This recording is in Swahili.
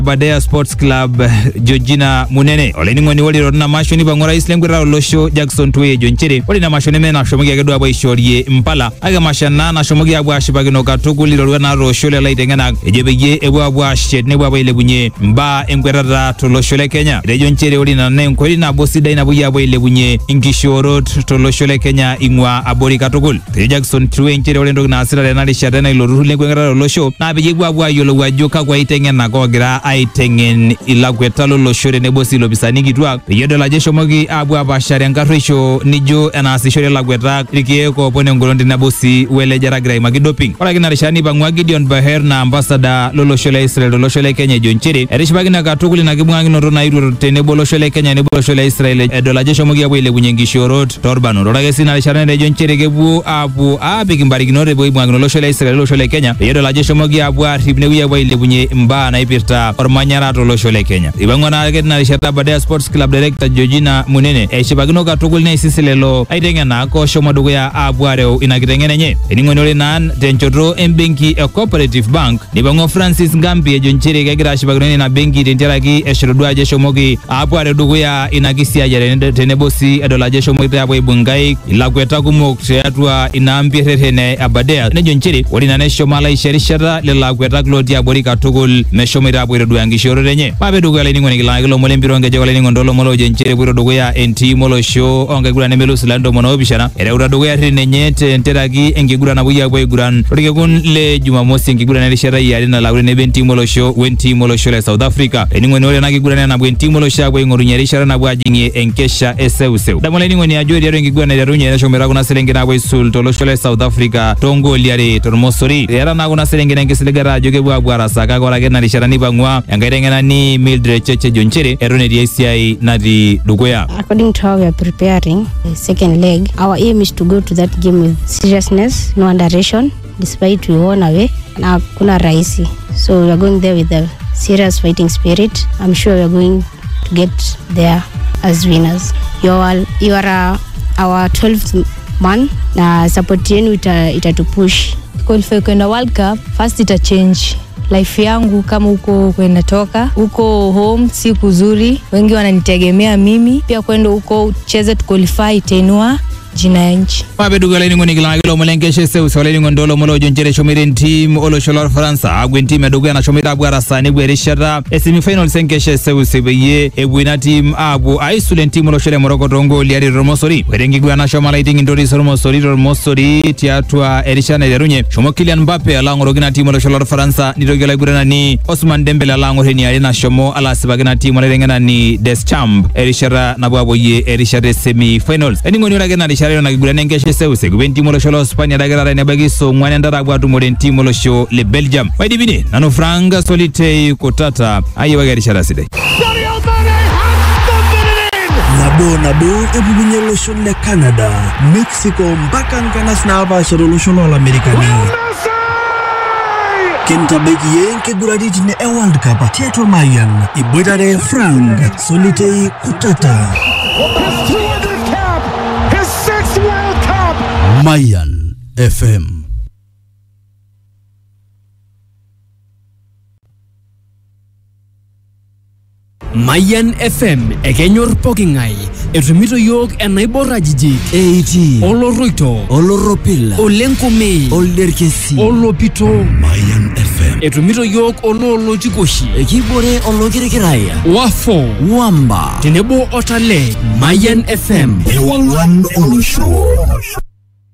Aberdare Sports Club Georgina Munene oleningoni wali rona mashoni bangora islengwera olosho Jackson Tuye Jonchere wali na mashoni mena shomogi agedo abo ishorie Mpala aga mashana na shomogi abo ashibagino katuguli lorwa na roshole laitengana ejebeye ebo abo ashet nebo abo ilebunye mba engwera toloshole Kenya Jonchere wali na nenkoli na bosida ina buya abo ilebunye inkishoro toloshole Kenya ingwa abori katugul Jackson Tuye Jonchere wali ndo na asira na lishadana iloruhule ngwera olosho na abejegwa abo ayolo wajoka kwa itengena kogira aitengen ilagwetalo loshore nebosi lobisanigi tuwa yedo la jesho mogi abu abashari angarisho nijo anasishore lagweta likieko pone ngolondi nabosi wele jaragra magidoping wala kina rishani bangwa Gideon Baher na ambassador loloshole Israel loloshole Kenya Jonchere erishibagina katuguli na gibwangi noro na iru tenebo loshole Kenya nebo loshole Israel edo la jesho mogi abu ile bunyengishorot torbano rogesi na rishani Jonchere gebu abu abigimbari ginore boy bwangi loloshole Israel loloshole Kenya yedo la jesho mogi abu aribne wiya boy ile bunye mba na ipirta Ormanyara toloshole Kenya ibangwana agena rishata Aberdare Sports Club Director Georgina Munene eshibagino katugul ne isisilelo aitengena ko shomodugo ya abware inakitengene nye eningoni nan tenchotro embenki a cooperative bank nibango Francis Ngambi Jonchere gagira shibagino na benki tenteraki eshirodwa jesho mogi abware dugo ya inakisia jare tenebosi edola jesho mogi abo ibungai ilakweta kumok teatwa inaambie rene Aberdare ne Jonchere wali na nesho mala isherishara lelakweta kloti abori katugul meshomira abo duangishoro renye mabedu gala ningo ngila ngilo molembiro ngeje gala ningo ndolo molo Jonchere buro dogo ya enti molo show onge gura nemelo silando mono bishana era ura dogo ya rinenyete enteragi engigura na buya boy guran rike kun le Jumamosi engigura na lishara ya na laure ne benti molo show wenti molo show le South Africa ningo nole na gigura na benti molo show boy ngoru nyerishara na bwajinge enkesha eseu damole ningo ni ajori ya engigura na runye na shomera kuna selenge na boy sul tolo show le South Africa tongo liare tormosori era na kuna selenge na ngeselegara joge bwa bwara saka gora gena lishara ni bangwa yangairengena ni Mildred Cheche Jonchere erone DCI nadi dugoya. According to how we are preparing the second leg, our aim is to go to that game with seriousness, no underration, despite we won away na kuna rahisi. So we are going there with a serious fighting spirit. I'm sure we are going to get there as winners. You are our 12th man na support yenu itatupush. Qualify kwenda World Cup, first ita change life yangu kama huko kwenda toka huko home si kuzuri, wengi wananitegemea mimi pia kwenda huko ucheze to qualify tenua jina ya nchi mabedu gala ningo ngila molengeshe seu sole ningo ndolo molo Jonchere shomiren team olo sholor France agwen team edogo na shomira bwara sane bwerishara semi-final senkeshe seu sebeye ebwina team abu aisulen team olo shole Morocco tongo liari romosori werengi gwa na shoma lighting ndori romosori tiatwa erishana yerunye shomo Kylian Mbappe alangoro gina team olo sholor France nidogela gurana ni Osman Dembele alangoro ni arena shomo ala sibagina team olo rengana ni Deschamps erishara na bwabo ye erishara semi-finals eningo ni ragena Shario na gigura nengeshe seuse gubenti molo sholo Spania dagara ne bagiso mwana ndara bwatu modenti molo sho le Belgium baidibine nano franga solite kotata ayi bagari shara side nabo ebubunyelo sho le Canada Mexico mpaka ngana snaba sholo sholo la Amerikani Kenta begiye ke guraditi ne World Cup Tieto Mayan ibodare franga solite kotata Mayan FM. Mayan FM ekenyor pokingai etumito yok enaibora jiji 80 oloroito oloropila olenkume olderkesi olopito Mayan FM etumito yok ololochikoshi ekibore olokirikiraya wafo wamba tenebo otale Mayan FM ewalwan olusho